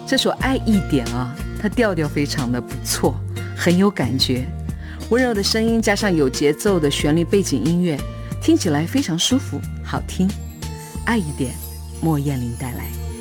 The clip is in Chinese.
这首《爱一点》啊，它调调非常的不错，很有感觉，温柔的声音加上有节奏的旋律背景音乐，听起来非常舒服好听。爱一点，莫艳玲带来。